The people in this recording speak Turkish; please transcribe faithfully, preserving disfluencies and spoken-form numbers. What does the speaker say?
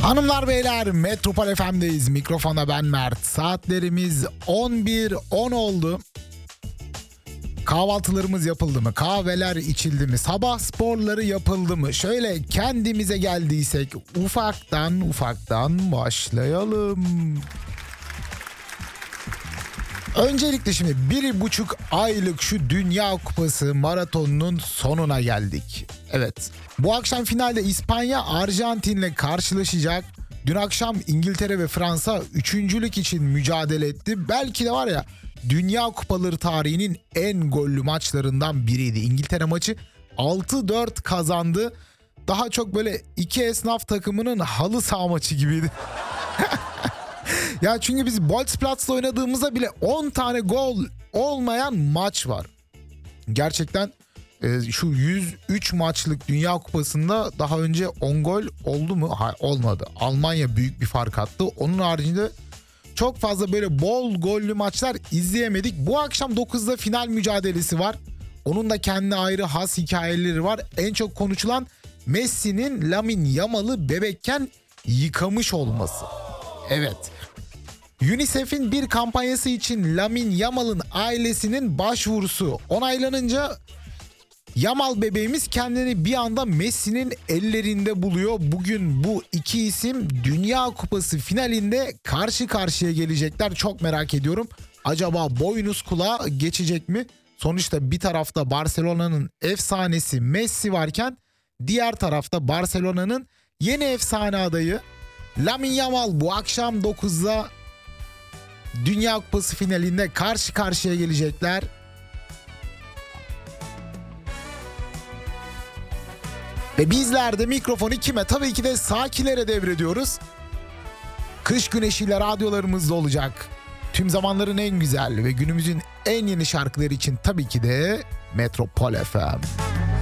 Hanımlar beyler, Metropol F M'deyiz. Mikrofonda ben Mert. Saatlerimiz on bir on oldu. Kahvaltılarımız yapıldı mı? Kahveler içildi mi? Sabah sporları yapıldı mı? Şöyle kendimize geldiysek ufaktan ufaktan başlayalım. Öncelikle şimdi bir buçuk aylık şu Dünya Kupası maratonunun sonuna geldik. Evet, bu akşam finalde İspanya Arjantin'le karşılaşacak. Dün akşam İngiltere ve Fransa üçüncülük için mücadele etti. Belki de var ya, Dünya Kupaları tarihinin en gollü maçlarından biriydi. İngiltere maçı altı dört kazandı. Daha çok böyle iki esnaf takımının halı saha maçı gibiydi. Ya çünkü biz Bolzplatz'la oynadığımızda bile on tane gol olmayan maç var. Gerçekten e, şu yüz üç maçlık Dünya Kupası'nda daha önce on gol oldu mu? Hayır, olmadı. Almanya büyük bir fark attı. Onun haricinde çok fazla böyle bol gollü maçlar izleyemedik. Bu akşam dokuzda final mücadelesi var. Onun da kendine ayrı has hikayeleri var. En çok konuşulan Messi'nin Lamine Yamal'ı bebekken yıkamış olması. Evet. UNICEF'in bir kampanyası için Lamine Yamal'ın ailesinin başvurusu onaylanınca Yamal bebeğimiz kendini bir anda Messi'nin ellerinde buluyor. Bugün bu iki isim Dünya Kupası finalinde karşı karşıya gelecekler. Çok merak ediyorum. Acaba boynuz kulağa geçecek mi? Sonuçta bir tarafta Barcelona'nın efsanesi Messi varken diğer tarafta Barcelona'nın yeni efsane adayı Lamine Yamal bu akşam dokuzda Dünya Kupası finalinde karşı karşıya gelecekler. Ve bizler de mikrofonu kime? Tabii ki de Sakilere devrediyoruz. Kış güneşiyle radyolarımızda olacak. Tüm zamanların en güzel ve günümüzün en yeni şarkıları için tabii ki de Metropol F M.